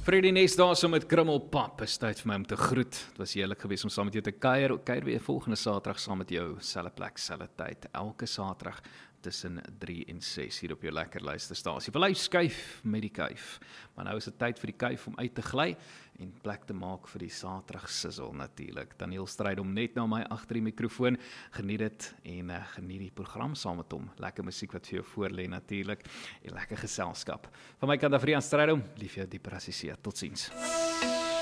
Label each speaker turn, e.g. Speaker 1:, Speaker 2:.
Speaker 1: Freddie Nest daar so met krummelpap, is tyd vir my om te groet. Het was heerlik geweest om saam met jou te kuier, weer volgende Saterdag saam met jou, selfe plek, selfe tyd, elke Saterdag tussen 3 en 6 hier op jou lekker luisterstasie. Wil hy skuif met die kuif, maar nou is dit tyd vir die kuif om uit te gly en plek te maak vir die Saterdag sizzle natuurlik. Daniel Strydom net na my agter die mikrofoon, geniet dit en geniet die program saam met hom. Lekker musiek wat vir jou voorlê natuurlik en lekker geselskap. Van my kant af Rian Strydom, lief jou dieper assisseer. Totsiens.